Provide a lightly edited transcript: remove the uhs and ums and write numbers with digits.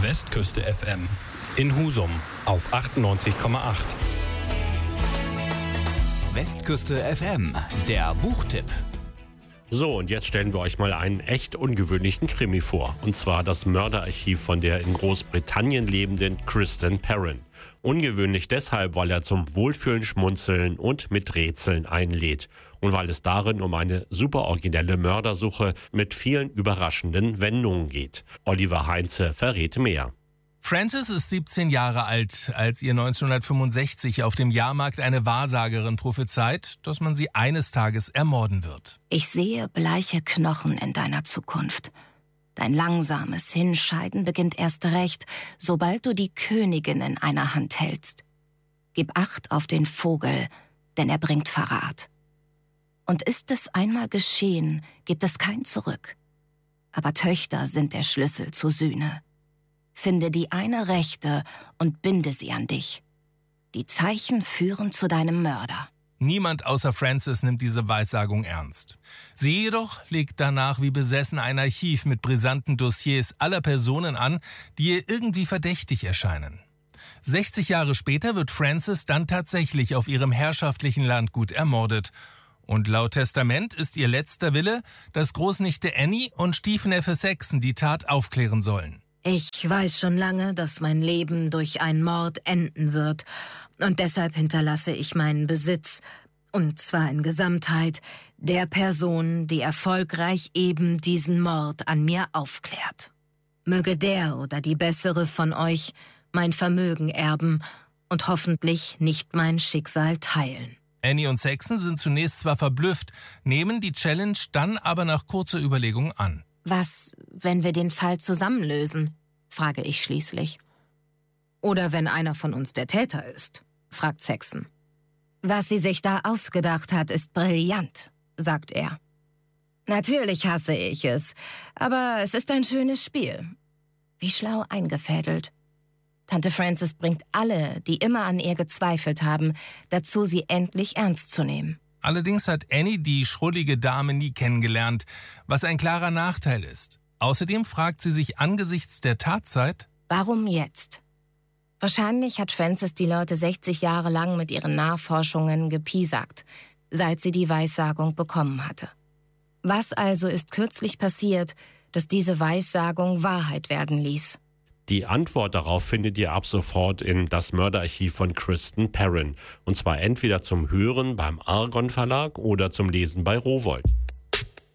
Westküste FM in Husum auf 98,8. Westküste FM, der Buchtipp. So, und jetzt stellen wir euch mal einen echt ungewöhnlichen Krimi vor. Und zwar das Mörderarchiv von der in Großbritannien lebenden Kristen Perrin. Ungewöhnlich deshalb, weil er zum Wohlfühlen, Schmunzeln und mit Rätseln einlädt. Und weil es darin um eine super originelle Mördersuche mit vielen überraschenden Wendungen geht. Oliver Heinze verrät mehr. Frances ist 17 Jahre alt, als ihr 1965 auf dem Jahrmarkt eine Wahrsagerin prophezeit, dass man sie eines Tages ermorden wird. Ich sehe bleiche Knochen in deiner Zukunft. Dein langsames Hinscheiden beginnt erst recht, sobald du die Königin in einer Hand hältst. Gib Acht auf den Vogel, denn er bringt Verrat. Und ist es einmal geschehen, gibt es kein Zurück. Aber Töchter sind der Schlüssel zur Sühne. Finde die eine Rechte und binde sie an dich. Die Zeichen führen zu deinem Mörder. Niemand außer Frances nimmt diese Weissagung ernst. Sie jedoch legt danach wie besessen ein Archiv mit brisanten Dossiers aller Personen an, die ihr irgendwie verdächtig erscheinen. 60 Jahre später wird Frances dann tatsächlich auf ihrem herrschaftlichen Landgut ermordet. Und laut Testament ist ihr letzter Wille, dass Großnichte Annie und Stiefneffe Saxon die Tat aufklären sollen. Ich weiß schon lange, dass mein Leben durch einen Mord enden wird. Und deshalb hinterlasse ich meinen Besitz, und zwar in Gesamtheit, der Person, die erfolgreich eben diesen Mord an mir aufklärt. Möge der oder die bessere von euch mein Vermögen erben und hoffentlich nicht mein Schicksal teilen. Annie und Saxon sind zunächst zwar verblüfft, nehmen die Challenge dann aber nach kurzer Überlegung an. Was, wenn wir den Fall zusammenlösen? Frage ich schließlich. Oder wenn einer von uns der Täter ist, fragt Saxon. Was sie sich da ausgedacht hat, ist brillant, sagt er. Natürlich hasse ich es, aber es ist ein schönes Spiel. Wie schlau eingefädelt. Tante Frances bringt alle, die immer an ihr gezweifelt haben, dazu, sie endlich ernst zu nehmen. Allerdings hat Annie die schrullige Dame nie kennengelernt, was ein klarer Nachteil ist. Außerdem fragt sie sich angesichts der Tatzeit: Warum jetzt? Wahrscheinlich hat Frances die Leute 60 Jahre lang mit ihren Nachforschungen gepiesackt, seit sie die Weissagung bekommen hatte. Was also ist kürzlich passiert, dass diese Weissagung Wahrheit werden ließ? Die Antwort darauf findet ihr ab sofort in Das Mörderarchiv von Kristen Perrin. Und zwar entweder zum Hören beim Argon Verlag oder zum Lesen bei Rowohlt.